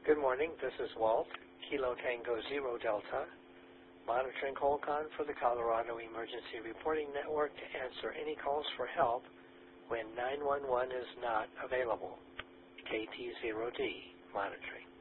Good morning. This is Walt, Kilo Tango Zero Delta, monitoring Colcon for the Colorado Emergency Reporting Network to answer any calls for help when 911 is not available. KT0D monitoring.